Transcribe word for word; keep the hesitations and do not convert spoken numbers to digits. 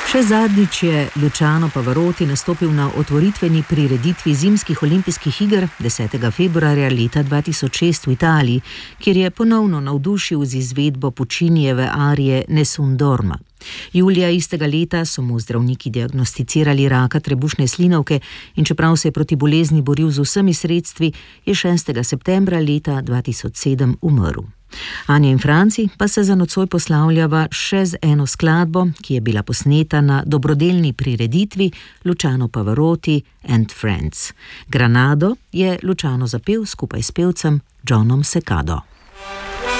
Še zadnjič je Luciano Pavarotti nastopil na otvoritveni prireditvi zimskih olimpijskih iger desetega februarja leta dva tisoč šest v Italiji, kjer je ponovno navdušil z izvedbo Puccinijeve arije Nessun dorma. Julija istega leta so mu zdravniki diagnosticirali raka trebušne slinavke in čeprav se je proti bolezni boril z vsemi sredstvi, je šestega septembra leta dva tisoč sedem umrl. Anja in Franci pa se za nocoj poslavljava še z eno skladbo, ki je bila posneta na dobrodelni prireditvi Luciano Pavarotti and Friends. Granado je Luciano zapel skupaj s pevcem Johnom Secado.